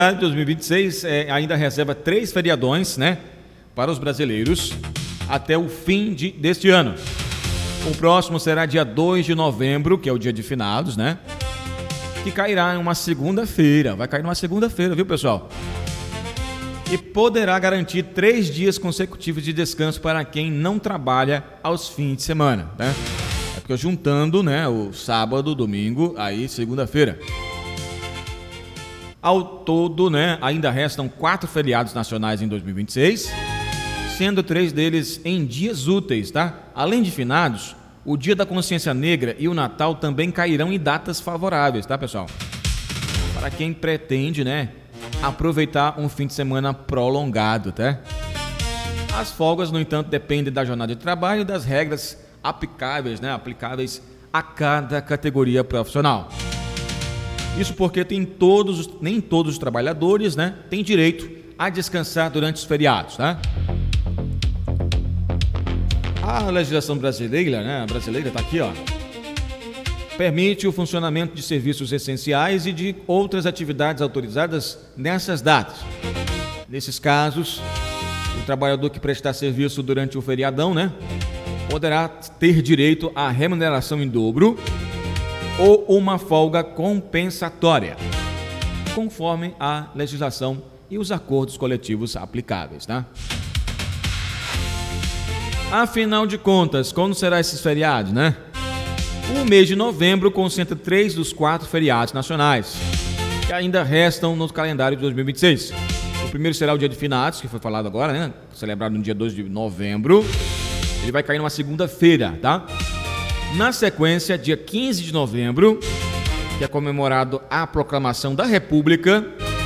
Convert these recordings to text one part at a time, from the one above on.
2026 ainda reserva 3 feriadões, né, para os brasileiros até o fim deste ano. O próximo será dia 2 de novembro, que é o dia de finados, né? Que cairá em uma segunda-feira. Vai cair numa segunda-feira, viu, pessoal? E poderá garantir 3 dias consecutivos de descanso para quem não trabalha aos fins de semana, né? É porque juntando, né, o sábado, domingo, aí segunda-feira. Ao todo, né, ainda restam 4 feriados nacionais em 2026, sendo 3 deles em dias úteis, tá? Além de finados, o Dia da Consciência Negra e o Natal também cairão em datas favoráveis, tá, pessoal? Para quem pretende, né, aproveitar um fim de semana prolongado, tá? As folgas, no entanto, dependem da jornada de trabalho e das regras aplicáveis, né, a cada categoria profissional. Isso porque nem todos os trabalhadores, né, têm direito a descansar durante os feriados, tá? A legislação brasileira, né, está aqui, ó, permite o funcionamento de serviços essenciais e de outras atividades autorizadas nessas datas. Nesses casos, o trabalhador que prestar serviço durante o feriadão, né, poderá ter direito à remuneração em dobro ou uma folga compensatória, conforme a legislação e os acordos coletivos aplicáveis, tá? Afinal de contas, quando serão esses feriados, né? O mês de novembro concentra 3 dos 4 feriados nacionais que ainda restam no calendário de 2026. O primeiro será o Dia de Finados, que foi falado agora, né? Celebrado no dia 2 de novembro. Ele vai cair numa segunda-feira, tá? Na sequência, dia 15 de novembro, que é comemorado a proclamação da República.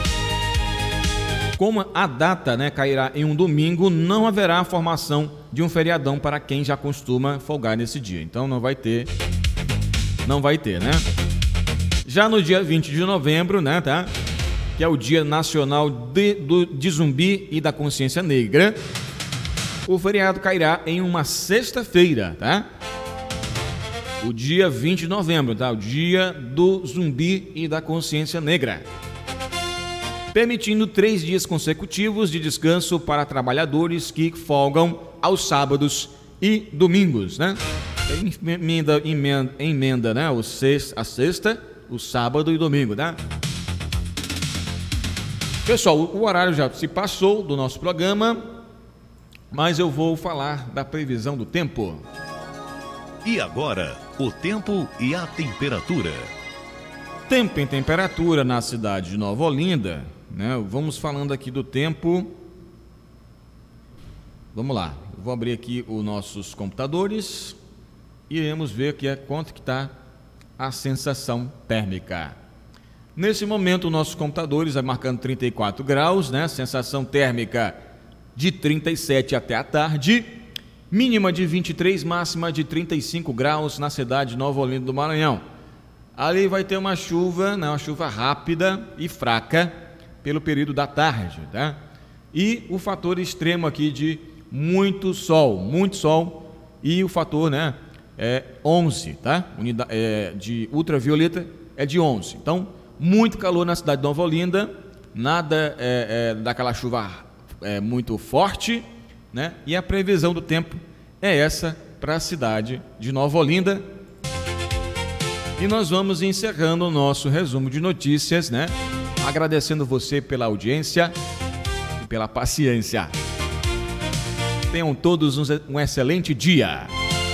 Como a data, né, cairá em um domingo, não haverá a formação de um feriadão para quem já costuma folgar nesse dia. Então não vai ter, né? Já no dia 20 de novembro, né, tá? Que é o Dia Nacional de Zumbi e da Consciência Negra, o feriado cairá em uma sexta-feira, tá? O dia 20 de novembro, tá? O Dia do Zumbi e da Consciência Negra, permitindo 3 dias consecutivos de descanso para trabalhadores que folgam aos sábados e domingos, né? Emenda, né? A sexta, o sábado e domingo, né? Pessoal, o horário já se passou do nosso programa, mas eu vou falar da previsão do tempo. E agora, o tempo e a temperatura. Tempo e temperatura na cidade de Nova Olinda, né? Vamos falando aqui do tempo. Vamos lá, eu vou abrir aqui os nossos computadores e iremos ver quanto que está a sensação térmica. Nesse momento, os nossos computadores vai marcando 34 graus, né? Sensação térmica de 37 até a tarde, mínima de 23, máxima de 35 graus na cidade de Nova Olinda do Maranhão. Ali vai ter uma chuva, né? Uma chuva rápida e fraca pelo período da tarde, tá? E o fator extremo aqui de muito sol e o fator, né, é 11, tá? De ultravioleta é de 11. Então, muito calor na cidade de Nova Olinda, nada daquela chuva muito forte, né? E a previsão do tempo é essa para a cidade de Nova Olinda. E nós vamos encerrando o nosso resumo de notícias, né? Agradecendo você pela audiência e pela paciência. Tenham todos um excelente dia.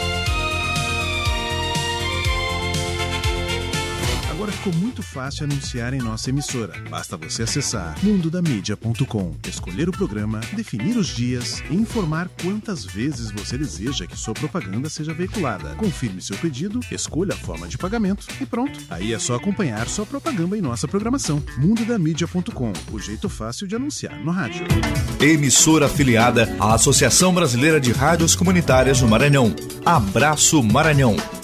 Agora ficou muito fácil anunciar em nossa emissora. Basta você acessar mundodamídia.com, escolher o programa, definir os dias e informar quantas vezes você deseja que sua propaganda seja veiculada. Confirme seu pedido, escolha a forma de pagamento e pronto. Aí é só acompanhar sua propaganda em nossa programação. mundodamídia.com, o jeito fácil de anunciar no rádio. Emissora afiliada à Associação Brasileira de Rádios Comunitárias do Maranhão. Abraço Maranhão.